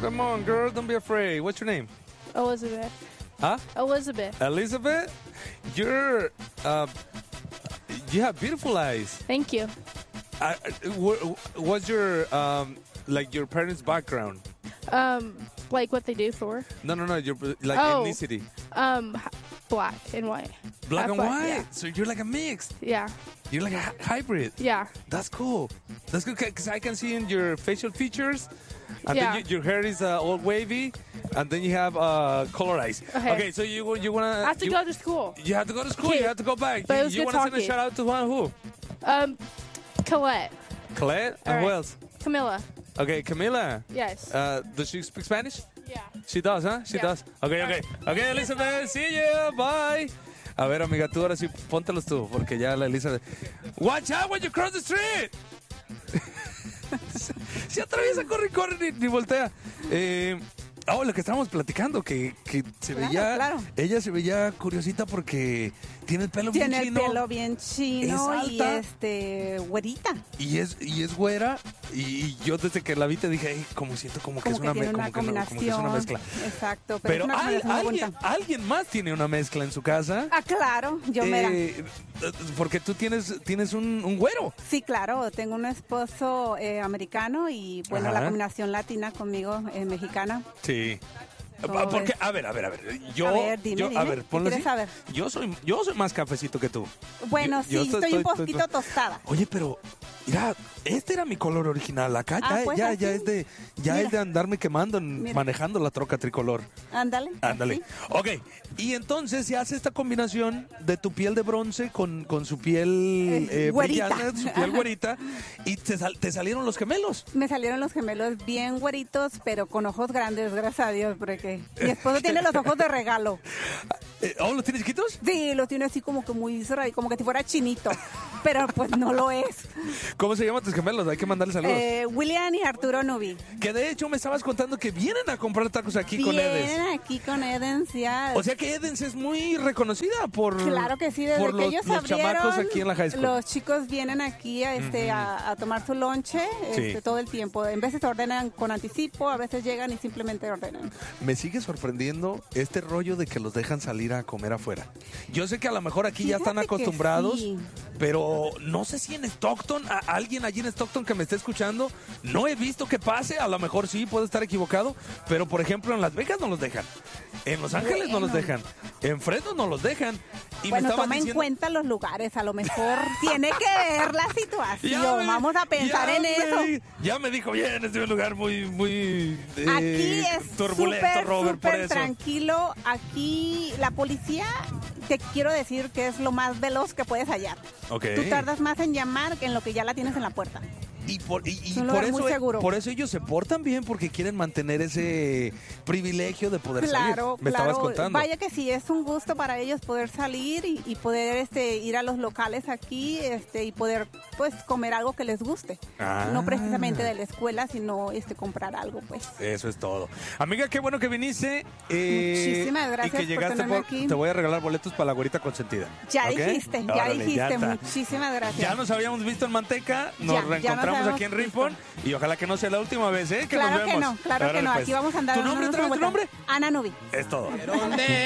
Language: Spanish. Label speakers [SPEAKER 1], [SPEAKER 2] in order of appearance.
[SPEAKER 1] Come on, girl, don't be afraid. What's your name?
[SPEAKER 2] Elizabeth.
[SPEAKER 1] Huh?
[SPEAKER 2] Elizabeth.
[SPEAKER 1] Elizabeth? You have beautiful eyes.
[SPEAKER 2] Thank you.
[SPEAKER 1] What's your, your parents' background?
[SPEAKER 2] Like what they do for?
[SPEAKER 1] No, your, ethnicity.
[SPEAKER 2] Black and white.
[SPEAKER 1] Black and
[SPEAKER 2] Black,
[SPEAKER 1] white?
[SPEAKER 2] yeah.
[SPEAKER 1] So you're like a mixed.
[SPEAKER 2] Yeah.
[SPEAKER 1] You're like a hybrid.
[SPEAKER 2] Yeah.
[SPEAKER 1] That's cool. That's good because I can see in your facial features, and
[SPEAKER 2] Yeah.
[SPEAKER 1] then your hair is all wavy, and then you have color eyes.
[SPEAKER 2] Okay.
[SPEAKER 1] So you wanna?
[SPEAKER 2] I have to go to school.
[SPEAKER 1] You have to go to school.
[SPEAKER 2] Okay.
[SPEAKER 1] You have to go back.
[SPEAKER 2] But it was
[SPEAKER 1] You
[SPEAKER 2] good
[SPEAKER 1] wanna send a
[SPEAKER 2] talking.
[SPEAKER 1] shout out to who?
[SPEAKER 2] Colette.
[SPEAKER 1] Colette and
[SPEAKER 2] All
[SPEAKER 1] who
[SPEAKER 2] right.
[SPEAKER 1] else?
[SPEAKER 2] Camilla.
[SPEAKER 1] Okay, Camila.
[SPEAKER 2] Yes.
[SPEAKER 1] Does she speak Spanish?
[SPEAKER 2] Yeah.
[SPEAKER 1] She does, huh? She
[SPEAKER 2] Yeah.
[SPEAKER 1] does. Okay, Elizabeth, see you. Bye. A ver, amiga, tú ahora sí, póntelos tú, porque ya la Elizabeth. Watch out when you cross the street. Se atraviesa, corre, ni voltea. Lo que estábamos platicando, que se veía,
[SPEAKER 3] claro.
[SPEAKER 1] ella se veía curiosita porque tiene el pelo bien chino.
[SPEAKER 3] Tiene el pelo bien chino
[SPEAKER 1] Es
[SPEAKER 3] y
[SPEAKER 1] alta.
[SPEAKER 3] güerita.
[SPEAKER 1] Y es güera, y yo desde que la vi te dije, "Ey, como siento como que es una
[SPEAKER 3] tiene una
[SPEAKER 1] como que es una
[SPEAKER 3] combinación.
[SPEAKER 1] mezcla."
[SPEAKER 3] Exacto,
[SPEAKER 1] Pero
[SPEAKER 3] es una combinación muy bonita.
[SPEAKER 1] alguien más tiene una mezcla en su casa.
[SPEAKER 3] Ah, claro, yo mera.
[SPEAKER 1] Porque tú tienes un güero.
[SPEAKER 3] Sí, claro, tengo un esposo americano y bueno,
[SPEAKER 1] Ajá.
[SPEAKER 3] la combinación latina conmigo, mexicana.
[SPEAKER 1] Sí.
[SPEAKER 3] ¿Cómo
[SPEAKER 1] Porque,
[SPEAKER 3] ves?
[SPEAKER 1] a ver. Yo,
[SPEAKER 3] A ver, dime,
[SPEAKER 1] a ver,
[SPEAKER 3] ¿qué
[SPEAKER 1] ponlo
[SPEAKER 3] quieres
[SPEAKER 1] así.
[SPEAKER 3] saber?
[SPEAKER 1] Yo soy más cafecito que tú.
[SPEAKER 3] Bueno,
[SPEAKER 1] Yo
[SPEAKER 3] sí, estoy un poquito tostada.
[SPEAKER 1] Oye, pero mira, este era mi color original. Acá
[SPEAKER 3] Pues
[SPEAKER 1] ya
[SPEAKER 3] así.
[SPEAKER 1] es de andarme quemando manejando la troca tricolor.
[SPEAKER 3] Ándale.
[SPEAKER 1] Ándale.
[SPEAKER 3] así.
[SPEAKER 1] Ok, y entonces se hace esta combinación de tu piel de bronce con su piel
[SPEAKER 3] Güerita.
[SPEAKER 1] brillante, su piel güerita, y te salieron los gemelos.
[SPEAKER 3] Me salieron los gemelos bien güeritos, pero con ojos grandes, gracias a Dios, porque mi esposo tiene los ojos de regalo.
[SPEAKER 1] ¿Los tienes chiquitos?
[SPEAKER 3] Sí, los tiene así como que muy cerrado, como que si fuera chinito, pero pues no lo es.
[SPEAKER 1] ¿Cómo se llaman tus gemelos? Hay que mandarles saludos.
[SPEAKER 3] William y Arturo Nubi.
[SPEAKER 1] Que de hecho me estabas contando que vienen a comprar tacos aquí con Edens.
[SPEAKER 3] Vienen aquí con Edens, ya.
[SPEAKER 1] O sea que Edens es muy reconocida por
[SPEAKER 3] Claro que sí, desde
[SPEAKER 1] por
[SPEAKER 3] que
[SPEAKER 1] los,
[SPEAKER 3] ellos
[SPEAKER 1] los
[SPEAKER 3] abrieron,
[SPEAKER 1] chamacos aquí en la high school.
[SPEAKER 3] los chicos vienen aquí a tomar su lonche
[SPEAKER 1] Sí.
[SPEAKER 3] todo el tiempo. En veces ordenan con anticipo, a veces llegan y simplemente ordenan.
[SPEAKER 1] Me sigue sorprendiendo este rollo de que los dejan salir a comer afuera. Yo sé que a lo mejor aquí ya están
[SPEAKER 3] Fíjate que
[SPEAKER 1] acostumbrados,
[SPEAKER 3] sí.
[SPEAKER 1] pero no sé si en Stockton, alguien allí en Stockton que me esté escuchando, no he visto que pase, a lo mejor sí, puedo estar equivocado, pero por ejemplo en Las Vegas no los dejan, en Los Ángeles no los dejan, en Fresno no los dejan. Y
[SPEAKER 3] Bueno,
[SPEAKER 1] me estaban
[SPEAKER 3] toma en
[SPEAKER 1] diciendo-
[SPEAKER 3] cuenta los lugares, a lo mejor tiene que ver la situación. Vamos a pensar en eso.
[SPEAKER 1] Ya me dijo bien, este es un lugar muy
[SPEAKER 3] Aquí es
[SPEAKER 1] turbulento,
[SPEAKER 3] súper,
[SPEAKER 1] Robert, por
[SPEAKER 3] súper
[SPEAKER 1] eso.
[SPEAKER 3] tranquilo. Aquí la policía, te quiero decir que es lo más veloz que puedes hallar.
[SPEAKER 1] Ok.
[SPEAKER 3] Tú tardas más en llamar que en lo que ya la tienes en la puerta.
[SPEAKER 1] Y por
[SPEAKER 3] un lugar muy seguro.
[SPEAKER 1] por eso ellos se portan bien, porque quieren mantener ese privilegio de poder
[SPEAKER 3] Claro,
[SPEAKER 1] salir. Me estabas
[SPEAKER 3] claro.
[SPEAKER 1] contando.
[SPEAKER 3] Vaya que sí, es un gusto para ellos poder salir y poder ir a los locales aquí y poder pues comer algo que les guste.
[SPEAKER 1] Ah.
[SPEAKER 3] No precisamente de la escuela, sino comprar algo, pues.
[SPEAKER 1] Eso es todo. Amiga, qué bueno que viniste.
[SPEAKER 3] Muchísimas gracias
[SPEAKER 1] Y que
[SPEAKER 3] por
[SPEAKER 1] llegaste
[SPEAKER 3] tenerme aquí.
[SPEAKER 1] Te voy a regalar boletos para la güerita consentida.
[SPEAKER 3] Ya
[SPEAKER 1] ¿Ok?
[SPEAKER 3] dijiste, ya
[SPEAKER 1] Órale,
[SPEAKER 3] dijiste.
[SPEAKER 1] está.
[SPEAKER 3] Muchísimas gracias.
[SPEAKER 1] Ya nos habíamos visto en Manteca, nos
[SPEAKER 3] Ya
[SPEAKER 1] reencontramos
[SPEAKER 3] nos
[SPEAKER 1] aquí en
[SPEAKER 3] habíamos
[SPEAKER 1] Rincón y ojalá que no sea la última vez, ¿eh? Que
[SPEAKER 3] Claro
[SPEAKER 1] nos
[SPEAKER 3] que
[SPEAKER 1] vemos.
[SPEAKER 3] no, claro que
[SPEAKER 1] Órale,
[SPEAKER 3] no.
[SPEAKER 1] pues.
[SPEAKER 3] Aquí vamos a andar.
[SPEAKER 1] ¿Tu nombre?
[SPEAKER 3] dándonos
[SPEAKER 1] ¿Trae tu
[SPEAKER 3] una vuelta.
[SPEAKER 1] nombre?
[SPEAKER 3] Ana Nubi.
[SPEAKER 1] Es todo.